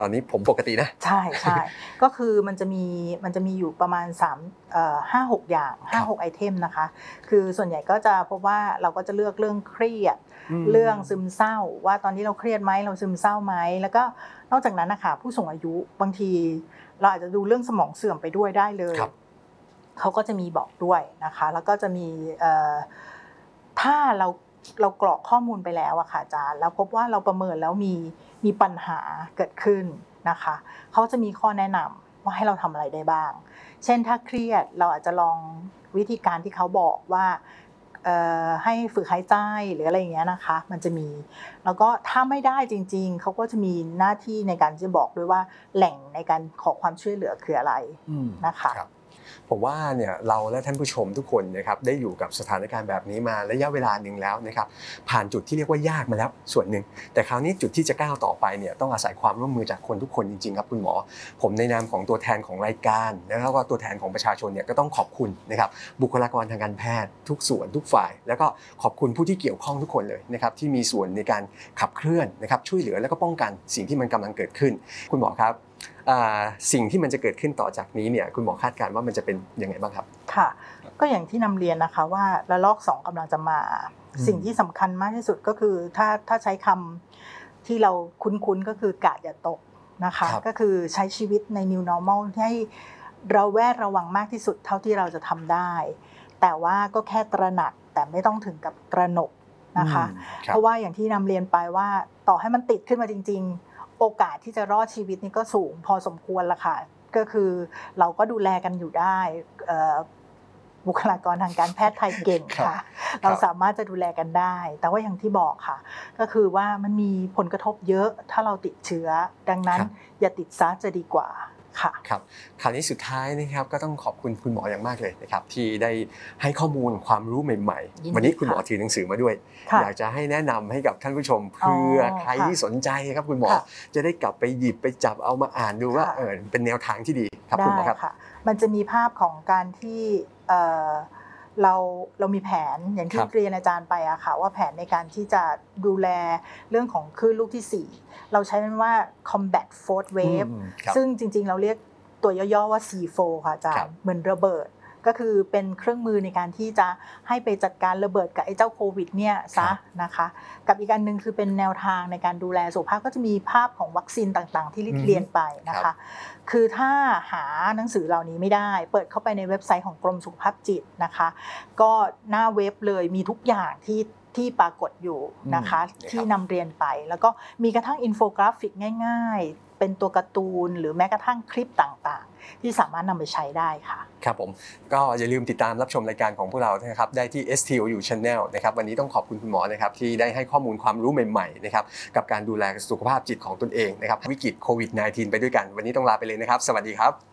ตอนนี้ผมปกตินะใช่ก็คือมันจะมีอยู่ประมาณ5-6 อย่าง5-6 ไอเทมนะคะคือส่วนใหญ่ก็จะพบว่าเราก็จะเลือกเรื่องเครียดเรื่องซึมเศร้าว่าตอนนี้เราเครียดไหมเราซึมเศร้าไหมแล้วก็นอกจากนั้นนะคะผู้สูงอายุบางทีเราอาจจะดูเรื่องสมองเสื่อมไปด้วยได้เลยเขาก็จะมีบอกด้วยนะคะแล้วก็จะมีถ้าเรากรอกข้อมูลไปแล้วอะค่ะอาจารย์แล้วพบว่าเราประเมินแล้วมีปัญหาเกิดขึ้นนะคะเขาจะมีข้อแนะนำว่าให้เราทำอะไรได้บ้างเช่นถ้าเครียดเราอาจจะลองวิธีการที่เขาบอกว่าให้ฝึกหายใจหรืออะไรอย่างเงี้ยนะคะมันจะมีแล้วก็ถ้าไม่ได้จริงๆเขาก็จะมีหน้าที่ในการจะบอกด้วยว่าแหล่งในการขอความช่วยเหลือคืออะไรนะคะผมว่าเนี่ยเราและท่านผู้ชมทุกคนนะครับได้อยู่กับสถานการณ์แบบนี้มาระยะเวลาหนึ่งแล้วนะครับผ่านจุดที่เรียกว่ายากมาแล้วส่วนหนึ่งแต่คราวนี้จุดที่จะก้าวต่อไปเนี่ยต้องอาศัยความร่วมมือจากคนทุกคนจริงๆครับคุณหมอผมในนามของตัวแทนของรายการแล้วก็ตัวแทนของประชาชนเนี่ยก็ต้องขอบคุณนะครับบุคลากรทางการแพทย์ทุกส่วนทุกฝ่ายแล้วก็ขอบคุณผู้ที่เกี่ยวข้องทุกคนเลยนะครับที่มีส่วนในการขับเคลื่อนนะครับช่วยเหลือแล้วก็ป้องกันสิ่งที่มันกำลังเกิดขึ้นคุณหมอครับสิ่งที่มันจะเกิดขึ้นต่อจากนี้เนี่ยคุณหมอคาดการณ์ว่ามันจะเป็นยังไงบ้างครับค่ะก็อย่างที่นำเรียนนะคะว่าระลอก2กำลังจะมาสิ่งที่สำคัญมากที่สุดก็คือถ้าใช้คำที่เราคุ้นๆก็คือกาดอย่าตกนะคะก็คือใช้ชีวิตใน New Normal ให้เราแวดระวังมากที่สุดเท่าที่เราจะทำได้แต่ว่าก็แค่ตระหนักแต่ไม่ต้องถึงกับตระหนกนะคะเพราะว่าอย่างที่นำเรียนไปว่าต่อให้มันติดขึ้นมาจริงๆโอกาสที่จะรอดชีวิตนี่ก็สูงพอสมควรละค่ะก็คือเราก็ดูแลกันอยู่ได้บุคลากรทางการแพทย์ไทยเก่งค่ะเราสามารถจะดูแลกันได้แต่ว่าอย่างที่บอกค่ะก็คือว่ามันมีผลกระทบเยอะถ้าเราติดเชื้อดังนั้นอย่าติดซะจะดีกว่าค่ะครับคราวนี้สุดท้ายนะครับก็ต้องขอบคุณคุณหมออย่างมากเลยนะครับที่ได้ให้ข้อมูลความรู้ใหม่ๆวันนี้คุณหมอถือหนังสือมาด้วยอยากจะให้แนะนำให้กับท่านผู้ชมเพื่อใครที่สนใจครับคุณหมอจะได้กลับไปหยิบไปจับเอามาอ่านดูว่าเป็นแนวทางที่ดีครับคุณหมอครับมันจะมีภาพของการที่เรามีแผนอย่างที่เรียนอาจารย์ไปอะค่ะว่าแผนในการที่จะดูแลเรื่องของคลื่นลูกที่4เราใช้มันว่า combat fourth wave ซึ่งจริงๆเราเรียกตัวย่อๆว่า C4 ค่ะอาจารย์เหมือนระเบิดก็คือเป็นเครื่องมือในการที่จะให้ไปจัดการระเบิดกับไอ้เจ้าโควิดเนี่ยซะนะคะกับอีกอันนึงคือเป็นแนวทางในการดูแลสุขภาพก็จะมีภาพของวัคซีนต่างๆที่เรียนไปนะคะคือถ้าหาหนังสือเหล่านี้ไม่ได้เปิดเข้าไปในเว็บไซต์ของกรมสุขภาพจิตนะคะก็หน้าเว็บเลยมีทุกอย่างที่ปรากฏอยู่นะคะที่นำเรียนไปแล้วก็มีกระทั่งอินโฟกราฟิกง่ายๆเป็นตัวการ์ตูนหรือแม้กระทั่งคลิปต่างๆที่สามารถนำไปใช้ได้ค่ะครับผมก็อย่าลืมติดตามรับชมรายการของพวกเรานะครับได้ที่ STOU Channel นะครับวันนี้ต้องขอบคุณคุณหมอนะครับที่ได้ให้ข้อมูลความรู้ใหม่ๆนะครับกับการดูแลสุขภาพจิตของตนเองนะครับวิกฤตโควิด -19 ไปด้วยกันวันนี้ต้องลาไปเลยนะครับสวัสดีครับ